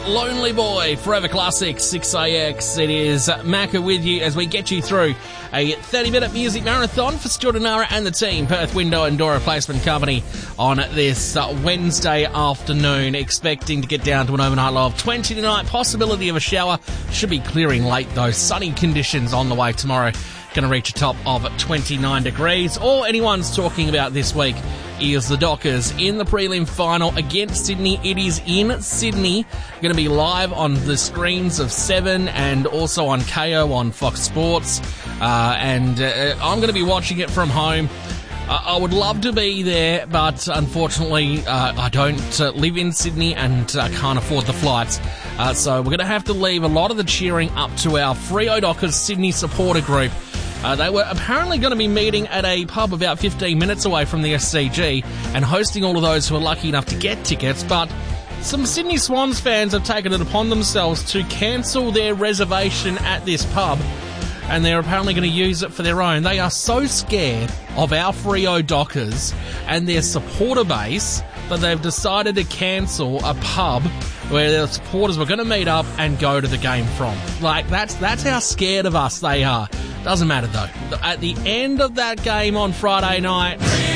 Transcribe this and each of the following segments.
Lonely Boy, Forever Classic, 6AX. It is Macca with you as we get you through a 30-minute music marathon for Stuart Nara and the team, Perth Window and Door Replacement Company, on this Wednesday afternoon. Expecting to get down to an overnight low of 20 tonight. Possibility of a shower. Should be clearing late though. Sunny conditions on the way tomorrow. Going to reach a top of 29 degrees. All anyone's talking about this week is the Dockers in the prelim final against Sydney. It is in Sydney. Going to be live on the screens of 7 and also on KO on Fox Sports. I'm going to be watching it from home. I would love to be there, but unfortunately I don't live in Sydney and can't afford the flights. So we're going to have to leave a lot of the cheering up to our Freo Dockers Sydney supporter group. They were apparently going to be meeting at a pub about 15 minutes away from the SCG and hosting all of those who are lucky enough to get tickets, but some Sydney Swans fans have taken it upon themselves to cancel their reservation at this pub, and they're apparently going to use it for their own. They are so scared of our Freo Dockers and their supporter base that they've decided to cancel a pub where their supporters were going to meet up and go to the game from. Like, that's how scared of us they are. Doesn't matter though. At the end of that game on Friday night,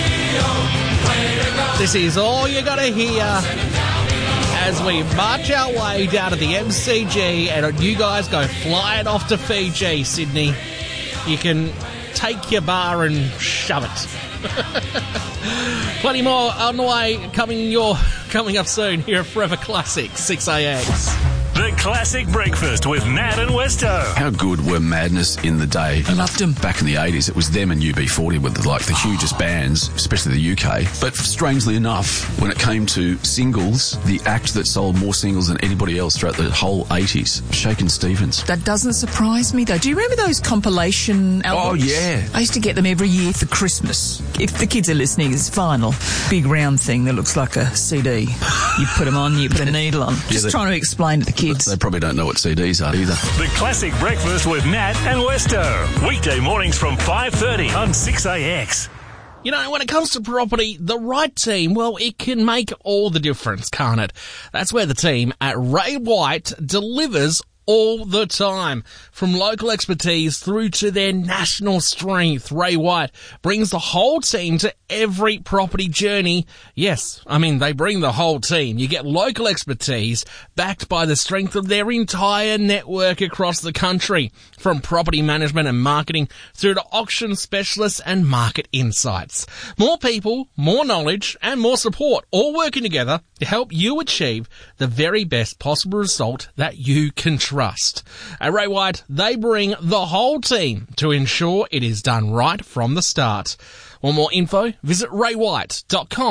this is all you got to hear as we march our way down to the MCG and you guys go flying off to Fiji, Sydney. You can take your bar and shove it. Plenty more on the way coming up soon here at Forever Classic 6AX. The Classic Breakfast with Nat and Westo. How good were Madness in the day? I loved them. Back in the 80s, it was them and UB40 with like the hugest bands, especially the UK. But strangely enough, when it came to singles, the act that sold more singles than anybody else throughout the whole 80s, Shakin' Stevens. That doesn't surprise me, though. Do you remember those compilation albums? Oh, yeah. I used to get them every year for Christmas. If the kids are listening, it's vinyl. Big round thing that looks like a CD. You put them on, you put a needle on. Just trying to explain to the kids. They probably don't know what CDs are either. The Classic Breakfast with Nat and Westo. Weekday mornings from 5:30 on 6AX. You know, when it comes to property, the right team, well, it can make all the difference, can't it? That's where the team at Ray White delivers all the time. From local expertise through to their national strength, Ray White brings the whole team to every property journey. Yes, I mean, they bring the whole team. You get local expertise backed by the strength of their entire network across the country, from property management and marketing through to auction specialists and market insights. More people, more knowledge, and more support, all working together to help you achieve the very best possible result that you can trust. At Ray White, they bring the whole team to ensure it is done right from the start. Want more info? Visit raywhite.com.